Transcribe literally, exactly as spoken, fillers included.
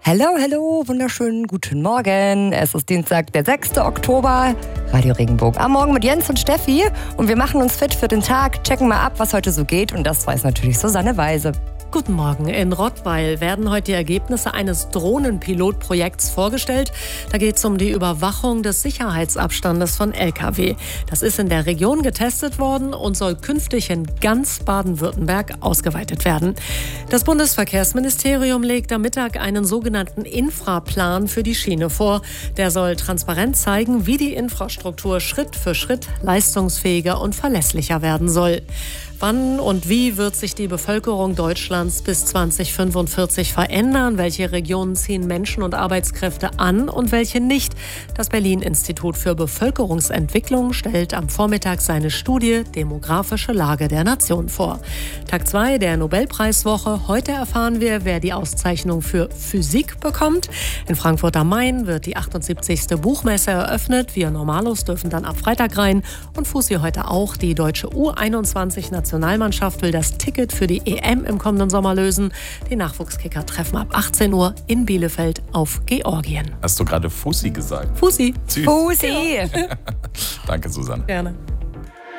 Hallo, hallo, wunderschönen guten Morgen. Es ist Dienstag, der sechster Oktober. Radio Regenbogen am Morgen mit Jens und Steffi. Und wir machen uns fit für den Tag, checken mal ab, was heute so geht. Und das weiß natürlich Susanne Weise. Guten Morgen. In Rottweil werden heute die Ergebnisse eines Drohnenpilotprojekts vorgestellt. Da geht es um die Überwachung des Sicherheitsabstandes von L K W. Das ist in der Region getestet worden und soll künftig in ganz Baden-Württemberg ausgeweitet werden. Das Bundesverkehrsministerium legt am Mittag einen sogenannten Infraplan für die Schiene vor. Der soll transparent zeigen, wie die Infrastruktur Schritt für Schritt leistungsfähiger und verlässlicher werden soll. Wann und wie wird sich die Bevölkerung Deutschlands bis zwanzig fünfundvierzig verändern? Welche Regionen ziehen Menschen und Arbeitskräfte an und welche nicht? Das Berlin-Institut für Bevölkerungsentwicklung stellt am Vormittag seine Studie Demografische Lage der Nation vor. Tag zwei der Nobelpreiswoche. Heute erfahren wir, wer die Auszeichnung für Physik bekommt. In Frankfurt am Main wird die achtundsiebzigste Buchmesse eröffnet. Wir Normalos dürfen dann ab Freitag rein. Und Fußi heute auch. Die deutsche U einundzwanzig Nationalmannschaft will das Ticket für die E M im kommenden Sommer lösen. Die Nachwuchskicker treffen ab achtzehn Uhr in Bielefeld auf Georgien. Hast du gerade Fussi gesagt? Fussi. Fussi. Danke, Susanne. Gerne.